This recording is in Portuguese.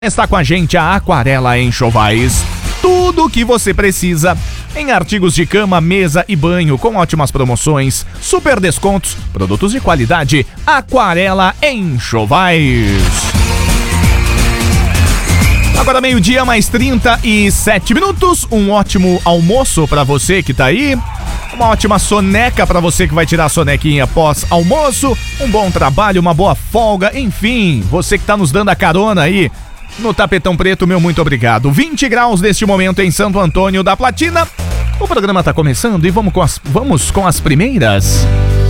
Está com a gente a Aquarela Enxovais. Tudo o que você precisa em artigos de cama, mesa e banho com ótimas promoções, super descontos, produtos de qualidade. Aquarela Enxovais. Agora meio-dia mais 37 minutos. Um ótimo almoço para você que tá aí. Uma ótima soneca para você que vai tirar a sonequinha pós-almoço. Um bom trabalho, uma boa folga. Enfim, você que tá nos dando a carona aí no Tapetão Preto, meu muito obrigado. 20 graus neste momento em Santo Antônio da Platina. O programa tá começando e vamos com as primeiras.